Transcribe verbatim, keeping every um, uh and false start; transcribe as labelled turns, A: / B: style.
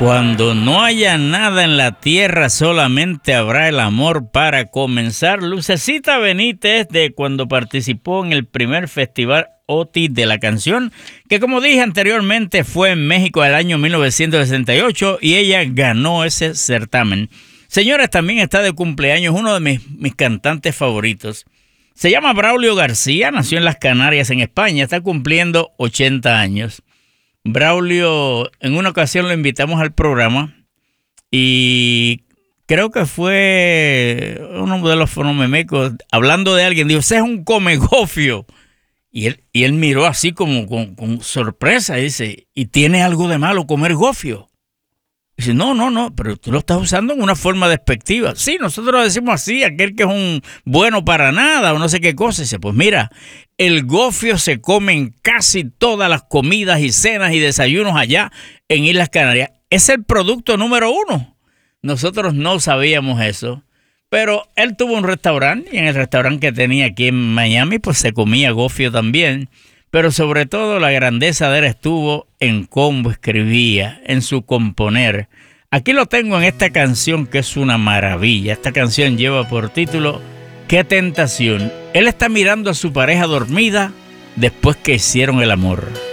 A: Cuando no haya nada en la tierra, solamente habrá el amor para comenzar. Lucecita Benítez, de cuando participó en el primer festival OTI de la canción, que como dije anteriormente fue en México el año mil novecientos sesenta y ocho y ella ganó ese certamen. Señores, también está de cumpleaños uno de mis, mis cantantes favoritos. Se llama Braulio García, nació en las Canarias, en España, está cumpliendo ochenta años. Braulio, en una ocasión lo invitamos al programa y creo que fue uno de los fonomemecos hablando de alguien, dijo, ese es un comegofio. Y él, y él miró así como con, con sorpresa y dice, ¿y tiene algo de malo comer gofio? Y dice, no, no, no, pero tú lo estás usando en una forma despectiva. Sí, nosotros lo decimos así, aquel que es un bueno para nada o no sé qué cosa. Y dice, pues mira, el gofio se come en casi todas las comidas y cenas y desayunos allá en Islas Canarias. Es el producto número uno. Nosotros no sabíamos eso. Pero él tuvo un restaurante y en el restaurante que tenía aquí en Miami pues se comía gofio también. Pero sobre todo la grandeza de él estuvo en cómo escribía, en su componer. Aquí lo tengo en esta canción que es una maravilla. Esta canción lleva por título ¡Qué tentación! Él está mirando a su pareja dormida después que hicieron el amor.